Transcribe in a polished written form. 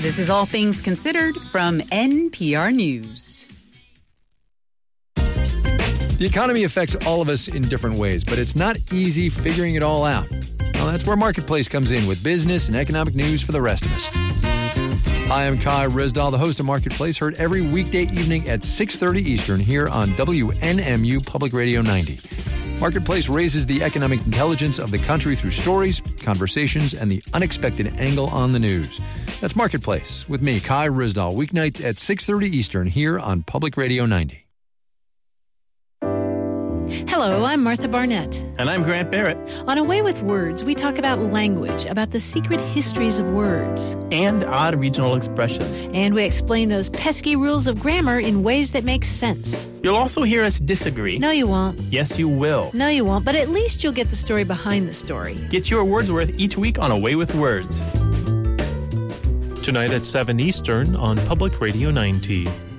This is All Things Considered from NPR News. The economy affects all of us in different ways, but it's not easy figuring it all out. Well, that's where Marketplace comes in with business and economic news for the rest of us. Hi, I'm Kai Risdahl, the host of Marketplace, heard every weekday evening at 6:30 Eastern here on WNMU Public Radio 90. Marketplace raises the economic intelligence of the country through stories, conversations, and the unexpected angle on the news. That's Marketplace with me, Kai Risdahl, weeknights at 6:30 Eastern here on Public Radio 90. Hello, I'm Martha Barnett. And I'm Grant Barrett. On A Way with Words, we talk about language, about the secret histories of words. And odd regional expressions. And we explain those pesky rules of grammar in ways that make sense. You'll also hear us disagree. No, you won't. Yes, you will. No, you won't, but at least you'll get the story behind the story. Get your Wordsworth each week on A Way with Words. Tonight at 7 Eastern on Public Radio 90.